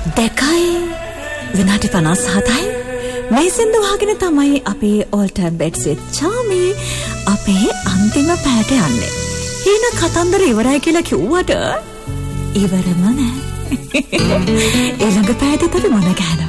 2යි විනාඩි 57යි මේ සින්දු වහගෙන තමයි අපේ all time beds චාමි අපේ අන්තිම පැයට යන්නේ. හීන කතන්දර ඉවරයි කියලා කිව්වට ඉවරම නෑ. ඊළඟ පැයදී අපි මොන ගැන